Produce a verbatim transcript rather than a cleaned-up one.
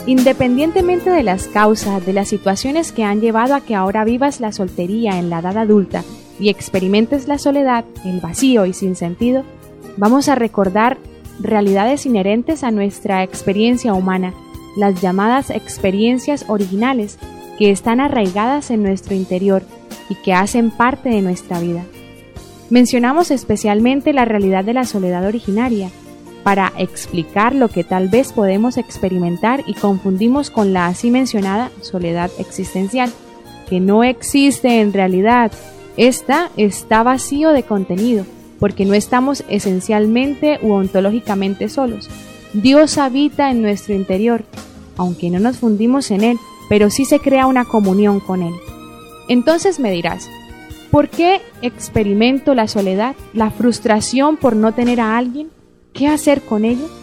Independientemente de las causas, de las situaciones que han llevado a que ahora vivas la soltería en la edad adulta y experimentes la soledad, el vacío y sin sentido, vamos a recordar realidades inherentes a nuestra experiencia humana, las llamadas experiencias originales que están arraigadas en nuestro interior y que hacen parte de nuestra vida. Mencionamos especialmente la realidad de la soledad originaria, para explicar lo que tal vez podemos experimentar y confundimos con la así mencionada soledad existencial, que no existe en realidad. Esta está vacío de contenido, porque no estamos esencialmente u ontológicamente solos. Dios habita en nuestro interior, aunque no nos fundimos en Él, pero sí se crea una comunión con Él. Entonces me dirás, ¿por qué experimento la soledad, la frustración por no tener a alguien? ¿Qué hacer con ello?